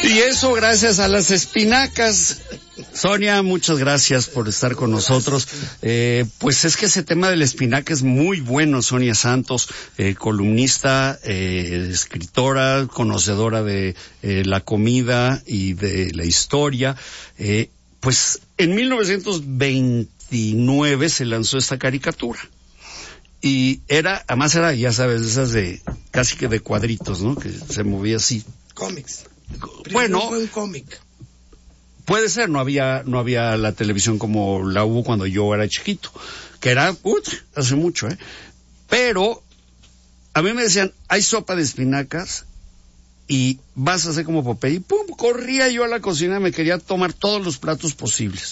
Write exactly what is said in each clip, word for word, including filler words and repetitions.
Y eso gracias a las espinacas. Sonia, muchas gracias por estar con nosotros. Eh, pues es que ese tema de la espinaca es muy bueno. Sonia Santos, eh, columnista, eh, escritora, conocedora de eh, la comida y de la historia. Eh, pues en mil novecientos veintinueve se lanzó esta caricatura. Y era, además era, ya sabes, esas de, casi que de cuadritos, ¿no? Que se movía así. Cómics. Bueno, fue un cómic. Puede ser, no había, no había la televisión como la hubo cuando yo era chiquito, que era, uh, hace mucho, ¿eh? Pero, a mí me decían, hay sopa de espinacas, y vas a hacer como Popeye, y pum, corría yo a la cocina, me quería tomar todos los platos posibles.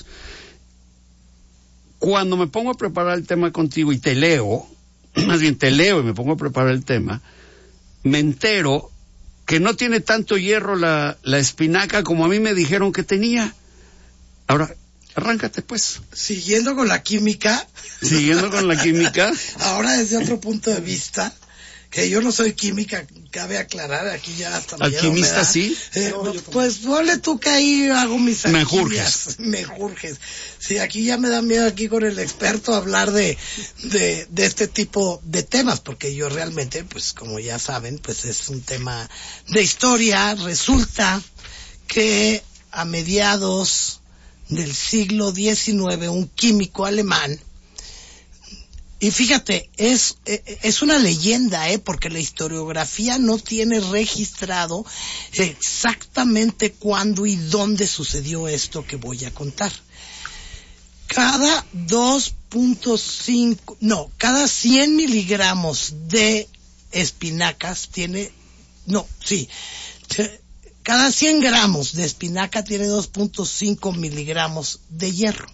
Cuando me pongo a preparar el tema contigo y te leo, más bien te leo y me pongo a preparar el tema, me entero que no tiene tanto hierro la, la espinaca como a mí me dijeron que tenía. Ahora, arráncate pues. Siguiendo con la química. Siguiendo con la química. Ahora desde otro punto de vista, que yo no soy química, cabe aclarar, aquí ya hasta me ¿alquimista sí? Eh, no, pues ponle tú que ahí hago mis menjurjes. Menjurjes. Sí, aquí ya me da miedo aquí con el experto hablar de, de, de este tipo de temas, porque yo realmente, pues como ya saben, pues es un tema de historia. Resulta que a mediados del siglo diecinueve, un químico alemán, y fíjate, es es una leyenda, ¿eh? Porque la historiografía no tiene registrado exactamente cuándo y dónde sucedió esto que voy a contar. Cada dos punto cinco, no, cada cien miligramos de espinacas tiene, no, sí, cada cien gramos de espinaca tiene dos punto cinco miligramos de hierro.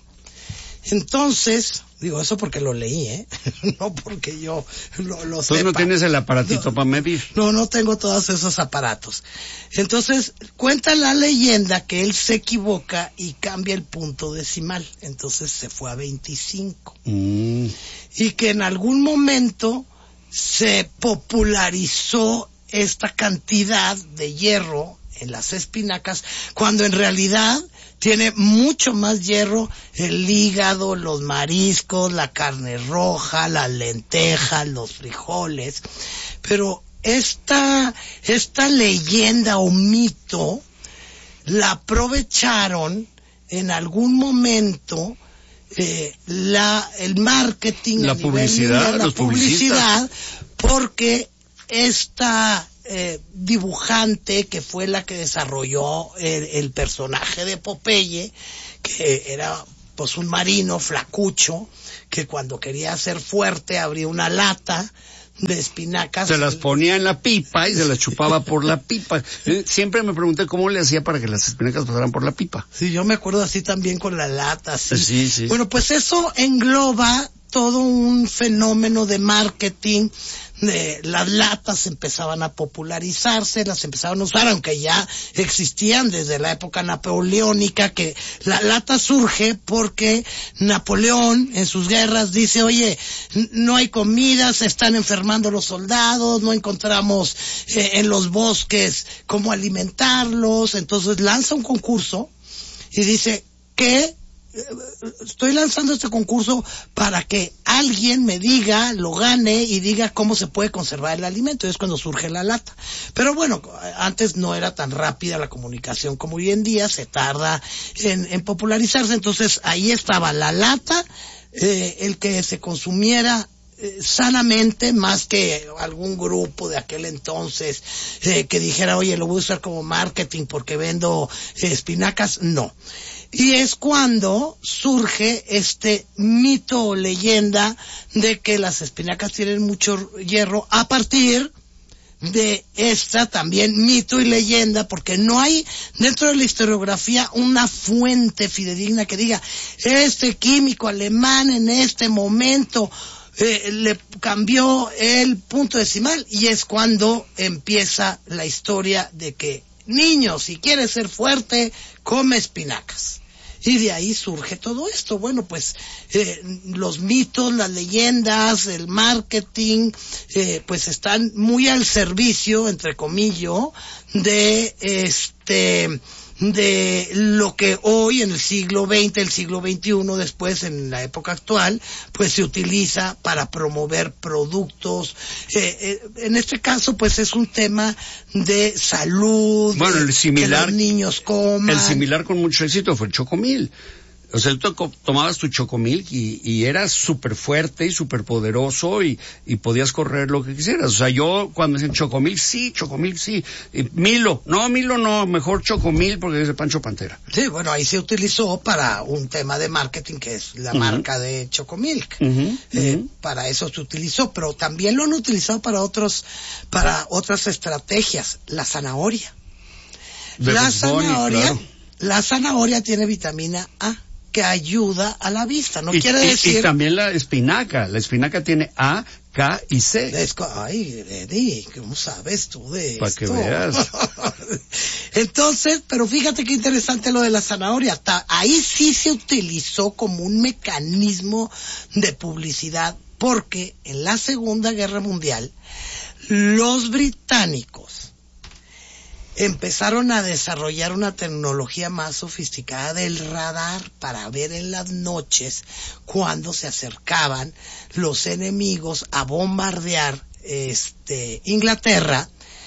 Entonces, digo eso porque lo leí, ¿eh? No porque yo lo, lo sepa. ¿Tú no tienes el aparatito no, para medir? No, no tengo todos esos aparatos. Entonces, cuenta la leyenda que él se equivoca y cambia el punto decimal. Entonces se fue a veinticinco. Mm. Y que en algún momento se popularizó esta cantidad de hierro en las espinacas, cuando en realidad tiene mucho más hierro el hígado, los mariscos, la carne roja, las lentejas, los frijoles. Pero esta, esta leyenda o mito la aprovecharon en algún momento eh, la, el marketing, la publicidad, nivel, la los publicidad, porque esta Eh, dibujante que fue la que desarrolló el, el personaje de Popeye, que era pues un marino flacucho que cuando quería ser fuerte abría una lata de espinacas, se las ponía en la pipa y se las chupaba por la pipa. Siempre me pregunté cómo le hacía para que las espinacas pasaran por la pipa. Sí, yo me acuerdo así también con la lata, así. Sí, sí. Bueno, pues eso engloba todo un fenómeno de marketing. De, las latas empezaban a popularizarse, las empezaban a usar, aunque ya existían desde la época napoleónica, que la lata surge porque Napoleón en sus guerras dice, oye, no hay comida, se están enfermando los soldados, no encontramos eh, en los bosques cómo alimentarlos, entonces lanza un concurso y dice que estoy lanzando este concurso para que alguien me diga, lo gane y diga cómo se puede conservar el alimento. Es cuando surge la lata. Pero bueno, antes no era tan rápida la comunicación como hoy en día, se tarda en, en popularizarse. Entonces ahí estaba la lata, eh, el que se consumiera eh, sanamente, más que algún grupo de aquel entonces eh, que dijera, oye, lo voy a usar como marketing porque vendo eh, espinacas. No. Y es cuando surge este mito o leyenda de que las espinacas tienen mucho hierro, a partir de esta también mito y leyenda, porque no hay dentro de la historiografía una fuente fidedigna que diga, este químico alemán en este momento eh, le cambió el punto decimal, y es cuando empieza la historia de que, niño, si quieres ser fuerte, come espinacas. Y de ahí surge todo esto. Bueno, pues eh, los mitos, las leyendas, el marketing, eh, pues están muy al servicio, entre comillas, de este de lo que hoy en el siglo veinte, el siglo veintiuno, después en la época actual, pues se utiliza para promover productos. Eh, eh, en este caso, pues es un tema de salud, bueno, el similar, que los niños coman. El similar con mucho éxito fue el Chocomil. O sea, tú tomabas tu Chocomilk y, y eras súper fuerte y súper poderoso y, y podías correr lo que quisieras. O sea, yo cuando me dicen Chocomilk, sí, Chocomilk, sí. Y Milo, no, Milo no, mejor Chocomilk porque es de Pancho Pantera. Sí, bueno, ahí se utilizó para un tema de marketing que es la uh-huh. marca de Chocomilk. Uh-huh. Eh, uh-huh. Para eso se utilizó, pero también lo han utilizado para otros, para otras estrategias. La zanahoria. De la Bonnie, zanahoria, claro. La zanahoria tiene vitamina A, que ayuda a la vista. No y, quiere y, decir... Y también la espinaca. La espinaca tiene A, K y C. Es... Ay, Eddie, ¿cómo sabes tú de Para esto? que veas. Entonces, pero fíjate qué interesante lo de la zanahoria. Ahí sí se utilizó como un mecanismo de publicidad, porque en la Segunda Guerra Mundial, los británicos empezaron a desarrollar una tecnología más sofisticada del radar para ver en las noches cuando se acercaban los enemigos a bombardear este Inglaterra,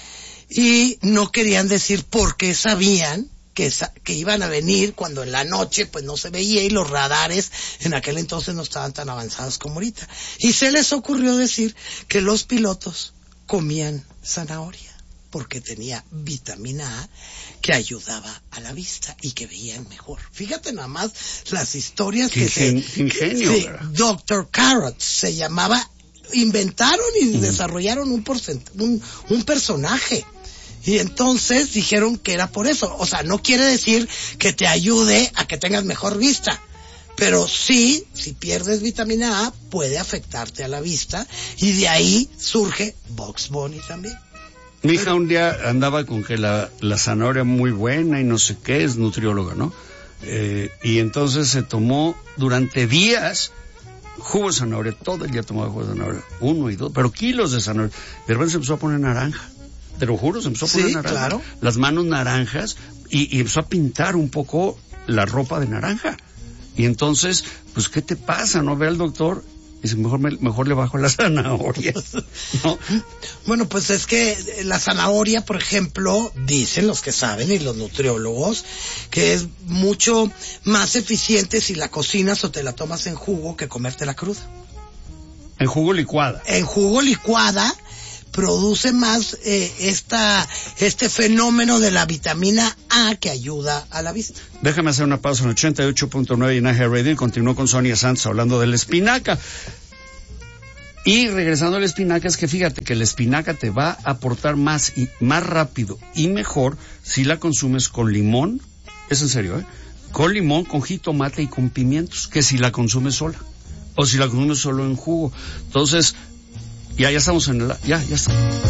y no querían decir por qué sabían que, que iban a venir cuando en la noche pues no se veía, y los radares en aquel entonces no estaban tan avanzados como ahorita, y se les ocurrió decir que los pilotos comían zanahoria porque tenía vitamina A que ayudaba a la vista y que veían mejor. Fíjate nada más las historias que se... Ingenio. Sí, doctor Carrot se llamaba, inventaron y mm. desarrollaron un, porcent, un, un personaje. Y entonces dijeron que era por eso. O sea, no quiere decir que te ayude a que tengas mejor vista, pero sí, si pierdes vitamina A, puede afectarte a la vista, y de ahí surge Bugs Bunny también. Mi hija un día andaba con que la, la zanahoria muy buena y no sé qué, es nutrióloga, ¿no? Eh, y entonces se tomó durante días jugo de zanahoria, todo el día tomaba jugo de zanahoria, uno y dos, pero kilos de zanahoria. De repente se empezó a poner naranja, te lo juro, se empezó a poner sí, naranja, claro. Las manos naranjas, y, y empezó a pintar un poco la ropa de naranja. Y entonces, pues, ¿qué te pasa? ¿No? Ve al doctor. Dice, mejor, me, mejor le bajo la zanahoria, ¿no? Bueno, pues es que la zanahoria, por ejemplo, dicen los que saben y los nutriólogos, que es mucho más eficiente si la cocinas o te la tomas en jugo que comértela cruda. En jugo licuada. En jugo licuada produce más eh, esta este fenómeno de la vitamina A que ayuda a la vista. Déjame hacer una pausa en ochenta y ocho punto nueve y en A G Radio, y continúo con Sonia Santos hablando de la espinaca. Y regresando a la espinaca, es que fíjate que la espinaca te va a aportar más y más rápido y mejor si la consumes con limón, es en serio, ¿eh? Con limón, con jitomate y con pimientos, que si la consumes sola, o si la consumes solo en jugo. Entonces, ya, ya estamos en la... Ya, ya está.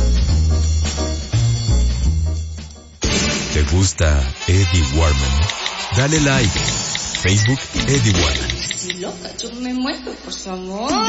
¿Te gusta Eddie Warman? Dale like. Facebook, Eddie Warman. Si loca, yo me muero por su amor.